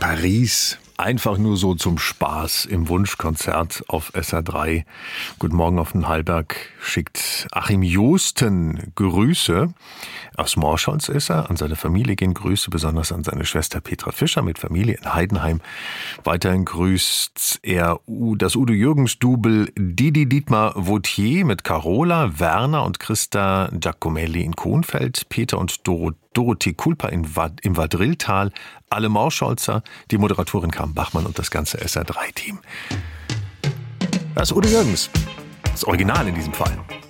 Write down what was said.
Paris. Einfach nur so zum Spaß im Wunschkonzert auf SR3. Guten Morgen auf den Hallberg schickt Achim Josten Grüße. Aus Morscholz ist er. An seine Familie gehen Grüße, besonders an seine Schwester Petra Fischer mit Familie in Heidenheim. Weiterhin grüßt er das Udo Jürgens Double Didi Dietmar Vautier mit Carola, Werner und Christa Giacomelli in Kohnfeld, Peter und Dorothee Kulpa im Vadriltal, alle Morscholzer, die Moderatorin Carmen Bachmann und das ganze SR3-Team. Das ist Udo Jürgens. Das Original in diesem Fall.